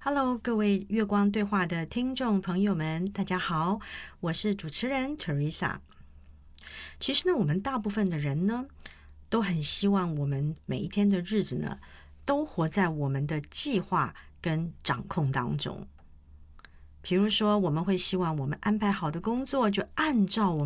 Hello，各位月光对话的听众朋友们，大家好，我是主持人 Teresa。其实呢，我们大部分的人呢，都很希望我们每一天的日子呢，都活在我们的计划跟掌控当中。比如说，我们会希望我们安排好的工作就按照我们